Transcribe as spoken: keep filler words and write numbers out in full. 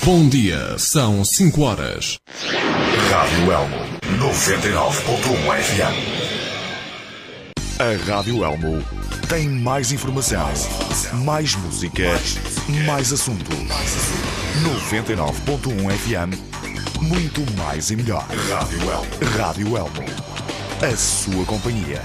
Bom dia, são cinco horas. Rádio Elmo, noventa e nove ponto um F M. A Rádio Elmo tem mais informação, mais música, mais assuntos. noventa e nove ponto um F M, muito mais e melhor. Rádio Elmo. Rádio Elmo, a sua companhia.